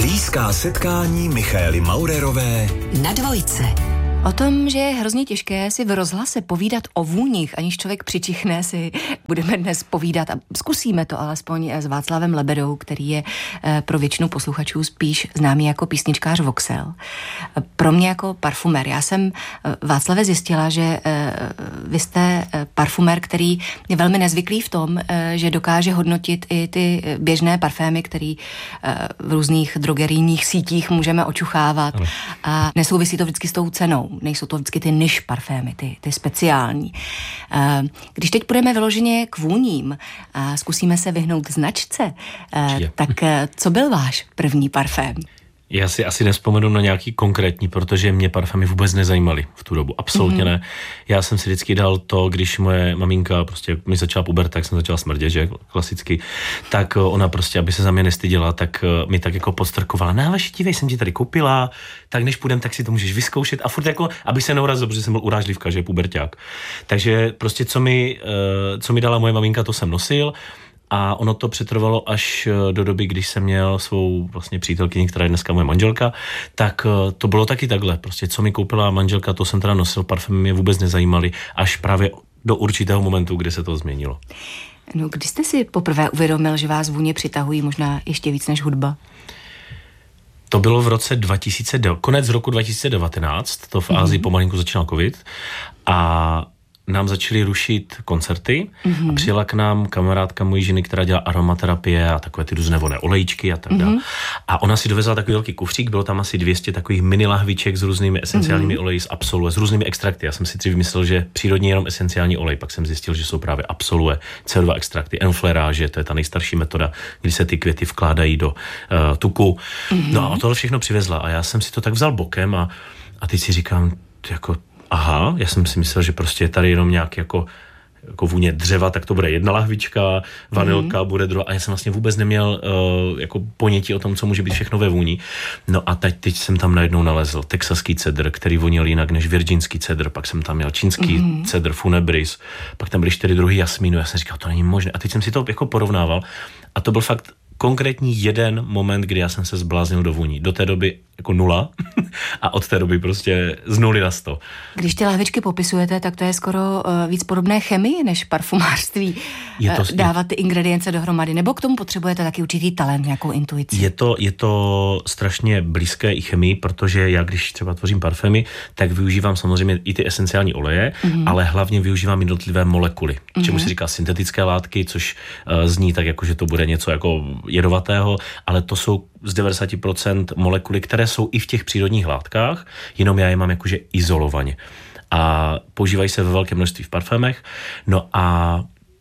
Blízká setkání Michaely Maurerové na Dvojce. O tom, že je hrozně těžké si v rozhlase povídat o vůních, aniž člověk přičichne, si budeme dnes povídat a zkusíme to alespoň s Václavem Lebedou, který je pro většinu posluchačů spíš známý jako písničkář Voxel. Pro mě jako parfumér. Já jsem, Václave, zjistila, že vy jste parfumér, který je velmi nezvyklý v tom, že dokáže hodnotit i ty běžné parfémy, které v různých drogerijních sítích můžeme očuchávat. A nesouvisí to vždycky s tou cenou. Nejsou to vždycky ty niche parfémy, ty speciální. Když teď půjdeme vyloženě k vůním a zkusíme se vyhnout značce, tak co byl váš první parfém? Já si asi nevzpomenu na nějaký konkrétní, protože mě parfémy vůbec nezajímaly v tu dobu. Absolutně ne. Já jsem si vždycky dal to, když moje maminka prostě mi začala puberta, tak jsem začala smrdět, že klasicky, tak ona prostě, aby se za mě nestyděla, tak mi tak jako podstrkovala. Návaši, dívej, jsem ti tady koupila, tak než půjdem, tak si to můžeš vyzkoušet a furt jako, aby se neurazil, protože jsem byl urážlivka, že je puberťák. Takže prostě co mi dala moje maminka, to jsem nosil. A ono to přetrvalo až do doby, když jsem měl svou vlastně přítelkyni, která je dneska moje manželka, tak to bylo taky takhle. Prostě co mi koupila manželka, to jsem teda nosil, parfémy mě vůbec nezajímaly, až právě do určitého momentu, kdy se to změnilo. No, kdy jste si poprvé uvědomil, že vás vůně přitahují možná ještě víc než hudba? To bylo v roce konec roku 2019, to v Ázii pomalinku začínal covid a nám začali rušit koncerty a přijela k nám kamarádka mojí ženy, která dělá aromaterapie a takové ty různé vonné olejčky a tak dále. A ona si dovezla takový velký kufřík, bylo tam asi 200 takových mini lahviček s různými esenciálními oleji z absolue, s různými extrakty. Já jsem si dřív myslel, že přírodní je jenom esenciální olej, pak jsem zjistil, že jsou právě absolue, CO2 extrakty, enfleráže, to je ta nejstarší metoda, kdy se ty květy vkládají do tuku. No a tohle všechno přivezla a já jsem si to tak vzal bokem a teď si říkám, jako aha, já jsem si myslel, že prostě je tady jenom nějak jako vůně dřeva, tak to bude jedna lahvička, vanilka bude druhá a já jsem vlastně vůbec neměl jako ponětí o tom, co může být všechno ve vůni. No a teď jsem tam najednou nalezl texaský cedr, který vonil jinak než virginský cedr, pak jsem tam měl čínský cedr funebris, pak tam byly 4 druhy jasmínu, já jsem říkal, to není možné. A teď jsem si to jako porovnával a to byl fakt konkrétní jeden moment, kdy já jsem se zbláznil do vůní. Do té doby jako 0 a od té doby prostě z 0 na 100. Když ty lahvičky popisujete, tak to je skoro víc podobné chemii než parfumářství. Dávat ty ingredience dohromady, nebo k tomu potřebujete taky určitý talent, nějakou intuici? Je to strašně blízké i chemii, protože já když třeba tvořím parfémy, tak využívám samozřejmě i ty esenciální oleje, ale hlavně využívám jednotlivé molekuly, čemu se říká syntetické látky, což zní tak jako, že to bude něco jako jedovatého, ale to jsou z 90% molekuly, které jsou i v těch přírodních látkách, jenom já je mám jakože izolovaně. A používají se ve velkém množství v parfémech. No a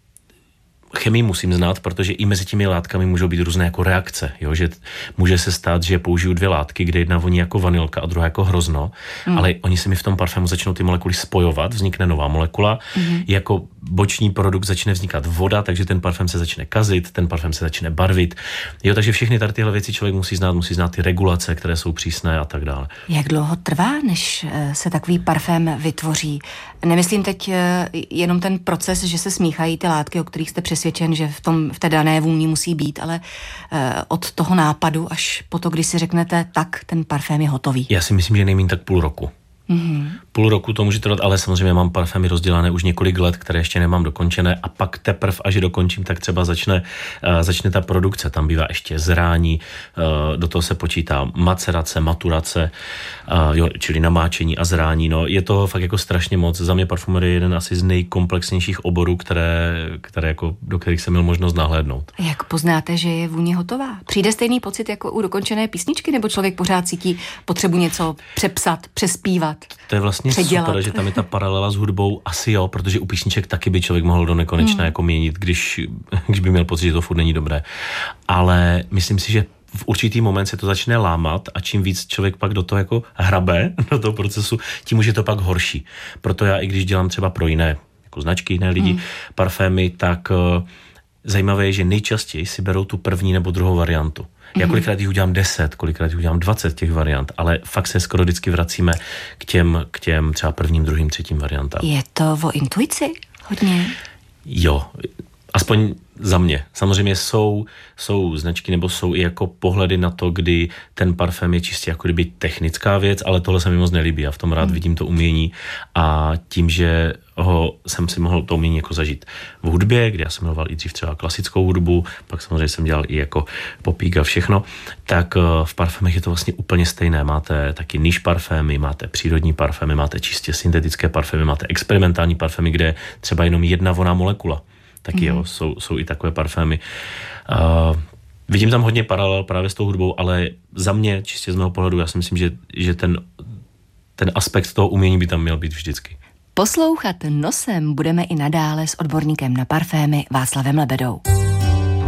chemii musím znát, protože i mezi těmi látkami můžou být různé jako reakce. Jo? Že může se stát, že použiju 2 látky, kde jedna voní jako vanilka a druhá jako hrozno, ale oni se mi v tom parfému začnou ty molekuly spojovat, vznikne nová molekula, jako boční produkt začne vznikat voda, takže ten parfém se začne kazit, ten parfém se začne barvit. Jo, takže všechny tady tyhle věci člověk musí znát ty regulace, které jsou přísné a tak dále. Jak dlouho trvá, než se takový parfém vytvoří? Nemyslím teď jenom ten proces, že se smíchají ty látky, o kterých jste přesvědčen, že v té dané vůni musí být, ale od toho nápadu až po to, když si řeknete, tak ten parfém je hotový. Já si myslím, že nejméně tak půl roku. Půl roku to může trvat, ale samozřejmě mám parfémy rozdělané už několik let, které ještě nemám dokončené a pak teprve, až je dokončím, tak třeba začne ta produkce. Tam bývá ještě zrání, do toho se počítá macerace, maturace, čili namáčení a zrání. No, je to fakt jako strašně moc. Za mě parfumerie je jeden asi z nejkomplexnějších oborů, které jako, do kterých jsem měl možnost nahlédnout. Jak poznáte, že je vůně hotová? Přijde stejný pocit jako u dokončené písničky, nebo člověk pořád cítí potřebu něco přepsat, přespívat? To je vlastně super, že tam je ta paralela s hudbou. Asi jo, protože u písniček taky by člověk mohl do nekonečna jako měnit, když by měl pocit, že to furt není dobré. Ale myslím si, že v určitý moment se to začne lámat a čím víc člověk pak do toho jako hrabe, do toho procesu, tím už je to pak horší. Proto já, i když dělám třeba pro jiné jako značky, jiné lidi, parfémy, tak zajímavé je, že nejčastěji si berou tu první nebo druhou variantu. Já kolikrát jich udělám 10, kolikrát jich udělám 20 těch variant, ale fakt se skoro vždycky vracíme k těm třeba prvním, druhým, třetím variantám. Je to o intuici hodně? Jo, Aspoň za mě. Samozřejmě jsou značky nebo jsou i jako pohledy na to, kdy ten parfém je čistě jako kdyby technická věc, ale tohle se mi moc nelíbí. Já v tom rád vidím to umění a tím, že jsem si mohl to umění jako zažít v hudbě, kde já jsem miloval i dřív třeba klasickou hudbu, pak samozřejmě jsem dělal i jako popík a všechno, tak v parfémech je to vlastně úplně stejné. Máte taky niche parfémy, máte přírodní parfémy, máte čistě syntetické parfémy, máte experimentální parfémy, kde je třeba jenom jedna vonná molekula. Taky jo, jsou i takové parfémy. Vidím tam hodně paralel právě s tou hudbou, ale za mě, čistě z mého pohledu, já si myslím, že ten aspekt toho umění by tam měl být vždycky. Poslouchat nosem budeme i nadále s odborníkem na parfémy Václavem Lebedou.